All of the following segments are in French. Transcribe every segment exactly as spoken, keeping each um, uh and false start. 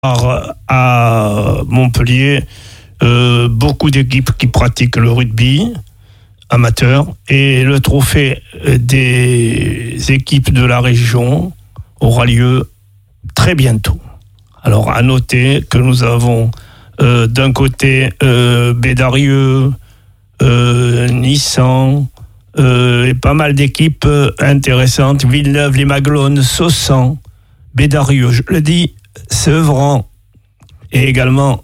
à Montpellier euh, beaucoup d'équipes qui pratiquent le rugby amateur et le trophée des équipes de la région aura lieu très bientôt. Alors à noter que nous avons euh, d'un côté euh, Bédarieux, euh, Nissan euh, et pas mal d'équipes intéressantes, Villeneuve, Les Maglones, Saussan, Bédarieux, je le dis, Sevran et également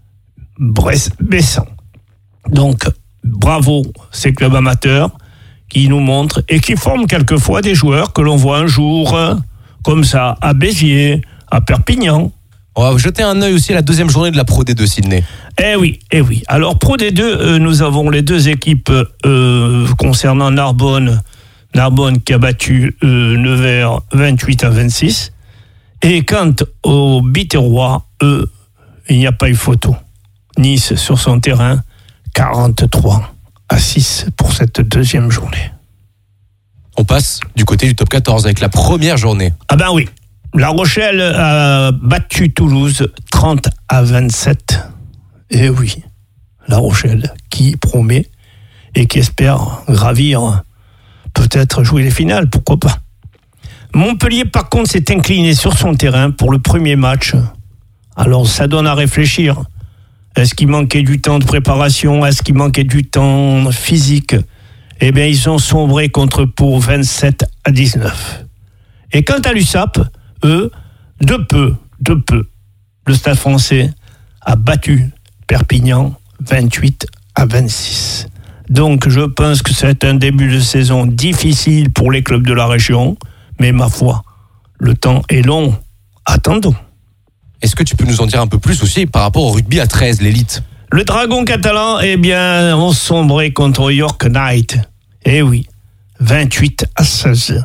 Brest-Bessan. Donc bravo ces clubs amateurs qui nous montrent et qui forment quelquefois des joueurs que l'on voit un jour euh, comme ça à Béziers, à Perpignan. On va jeter un œil aussi à la deuxième journée de la Pro D deux Sydney. Eh oui, eh oui. Alors Pro D deux, euh, nous avons les deux équipes euh, concernant Narbonne, Narbonne qui a battu euh, Nevers vingt-huit à vingt-six. Et quant aux Biterrois, eux, il n'y a pas eu photo. Nice sur son terrain, quarante-trois à six pour cette deuxième journée. On passe du côté du top quatorze avec la première journée. Ah ben oui, La Rochelle a battu Toulouse trente à vingt-sept. Et oui, La Rochelle qui promet et qui espère gravir, peut-être jouer les finales, pourquoi pas. Montpellier, par contre, s'est incliné sur son terrain pour le premier match. Alors, ça donne à réfléchir. Est-ce qu'il manquait du temps de préparation? Est-ce qu'il manquait du temps physique? Eh bien, ils ont sombré contre Pau vingt-sept à dix-neuf. Et quant à l'U S A P, eux, de peu, de peu, le Stade français a battu Perpignan vingt-huit à vingt-six. Donc, je pense que c'est un début de saison difficile pour les clubs de la région. Mais ma foi, le temps est long. Attendons. Est-ce que tu peux nous en dire un peu plus aussi par rapport au rugby à treize, l'élite? Le Dragon catalan, eh bien, ont sombré contre York Knight. Eh oui, vingt-huit à seize.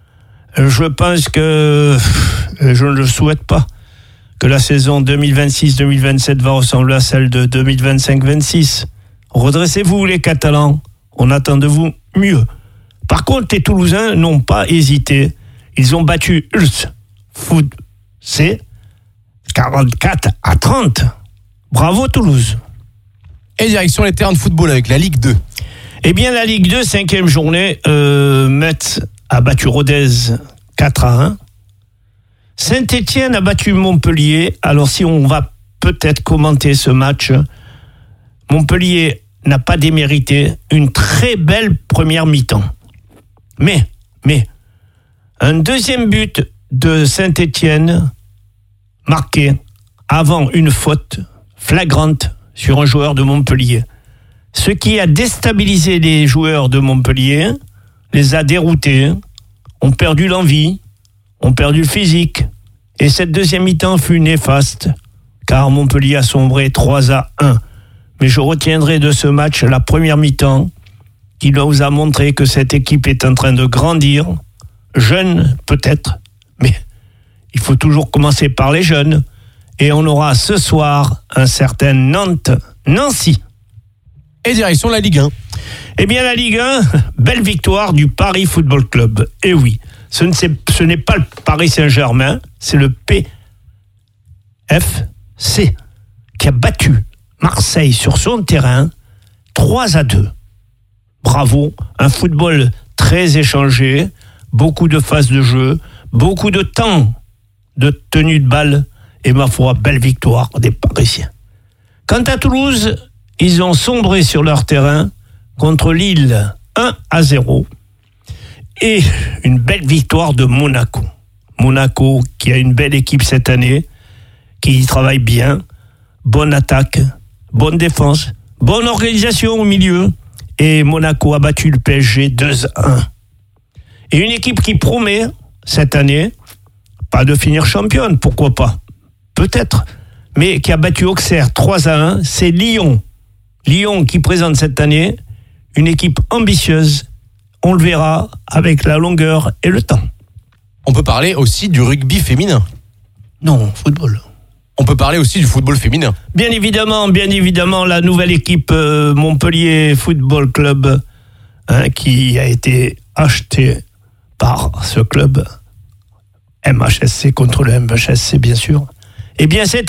Je pense que, je ne le souhaite pas, que la saison deux mille vingt-six deux mille vingt-sept va ressembler à celle de deux mille vingt-cinq vingt-six. Redressez-vous les Catalans, on attend de vous mieux. Par contre, les Toulousains n'ont pas hésité. Ils ont battu Ulster Foot C quarante-quatre à trente. Bravo Toulouse. Et direction les terrains de football avec la Ligue deux. Eh bien, la Ligue deux, cinquième journée, euh, Metz a battu Rodez quatre à un. Saint-Étienne a battu Montpellier. Alors, si on va peut-être commenter ce match, Montpellier n'a pas démérité une très belle première mi-temps. Mais, mais, un deuxième but de Saint-Étienne marqué avant une faute flagrante sur un joueur de Montpellier. Ce qui a déstabilisé les joueurs de Montpellier, les a déroutés, ont perdu l'envie, ont perdu le physique. Et cette deuxième mi-temps fut néfaste, car Montpellier a sombré trois à un. Mais je retiendrai de ce match la première mi-temps, qui nous a montré que cette équipe est en train de grandir, jeune peut-être, mais il faut toujours commencer par les jeunes. Et on aura ce soir un certain Nantes-Nancy. Et direction la Ligue un. Eh bien la Ligue un, belle victoire du Paris Football Club. Et oui, ce, ne ce n'est pas le Paris Saint-Germain, c'est le P F C qui a battu Marseille sur son terrain trois à deux. Bravo, un football très échangé, beaucoup de phases de jeu, beaucoup de temps de tenue de balle et ma foi, belle victoire des Parisiens. Quant à Toulouse, ils ont sombré sur leur terrain contre Lille un à zéro et une belle victoire de Monaco. Monaco qui a une belle équipe cette année, qui travaille bien, bonne attaque, bonne défense, bonne organisation au milieu. Et Monaco a battu le P S G deux à un. Et une équipe qui promet, cette année, pas de finir championne, pourquoi pas? Peut-être. Mais qui a battu Auxerre trois à un, c'est Lyon. Lyon qui présente cette année une équipe ambitieuse. On le verra avec la longueur et le temps. On peut parler aussi du rugby féminin. Non, football. On peut parler aussi du football féminin. Bien évidemment, bien évidemment, la nouvelle équipe euh, Montpellier Football Club hein, qui a été achetée par ce club M H S C contre le M H S C bien sûr Eh bien, cette